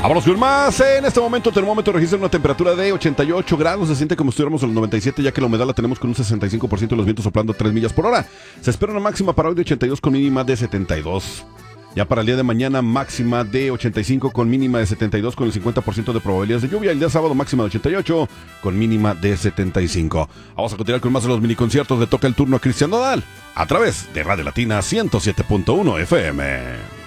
Vámonos con más. En este momento el termómetro registra una temperatura de 88 grados. Se siente como si estuviéramos en los 97, ya que la humedad la tenemos con un 65% de los vientos soplando 3 millas por hora. Se espera una máxima para hoy de 82 con mínima de 72. Ya para el día de mañana, máxima de 85 con mínima de 72 con el 50% de probabilidades de lluvia. El día sábado, máxima de 88 con mínima de 75. Vamos a continuar con más de los miniconciertos. Le toca el turno a Cristian Nodal a través de Radio Latina 107.1 FM.